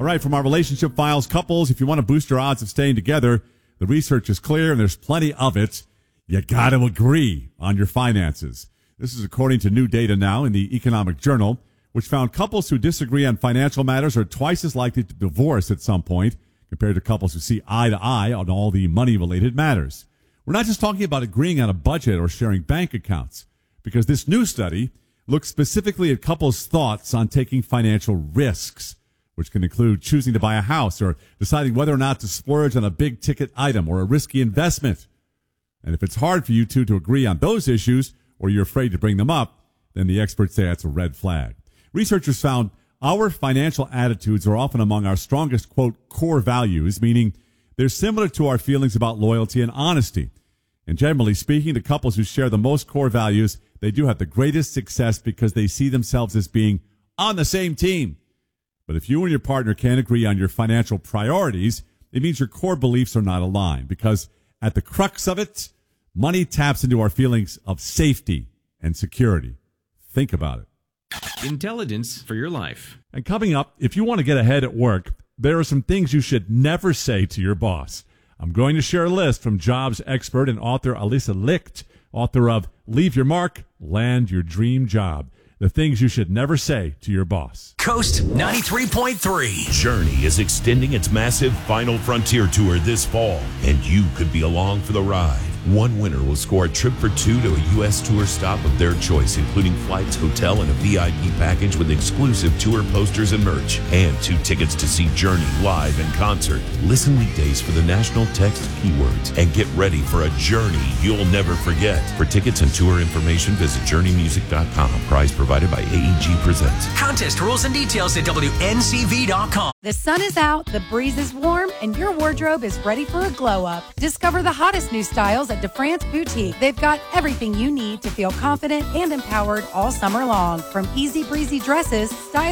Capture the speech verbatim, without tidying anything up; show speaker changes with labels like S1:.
S1: All right, from our relationship files, couples, if you want to boost your odds of staying together, the research is clear and there's plenty of it. You got to agree on your finances. This is according to new data now in the Economic Journal, which found couples who disagree on financial matters are twice as likely to divorce at some point compared to couples who see eye to eye on all the money-related matters. We're not just talking about agreeing on a budget or sharing bank accounts, because this new study looks specifically at couples' thoughts on taking financial risks, which can include choosing to buy a house or deciding whether or not to splurge on a big-ticket item or a risky investment. And if it's hard for you two to agree on those issues, or you're afraid to bring them up, then the experts say that's a red flag. Researchers found our financial attitudes are often among our strongest, quote, core values, meaning they're similar to our feelings about loyalty and honesty. And generally speaking, the couples who share the most core values, they do have the greatest success because they see themselves as being on the same team. But if you and your partner can't agree on your financial priorities, it means your core beliefs are not aligned, because at the crux of it, money taps into our feelings of safety and security. Think about it.
S2: Intelligence for your life.
S1: And coming up, if you want to get ahead at work, there are some things you should never say to your boss. I'm going to share a list from jobs expert and author Alisa Licht, author of Leave Your Mark, Land Your Dream Job. The things you should never say to your boss.
S3: Coast ninety-three point three.
S4: Journey is extending its massive Final Frontier tour this fall, and you could be along for the ride. One winner will score a trip for two to a U S tour stop of their choice, including flights, hotel, and a V I P package with exclusive tour posters and merch, and two tickets to see Journey live in concert. Listen weekdays for the national text keywords and get ready for a journey you'll never forget. For tickets and tour information, visit journey music dot com. Prize provided by A E G Presents.
S3: Contest rules and details at W N C V dot com.
S5: The sun is out, the breeze is warm, and your wardrobe is ready for a glow up. Discover the hottest new styles at DeFrance Boutique. They've got everything you need to feel confident and empowered all summer long. From easy breezy dresses, style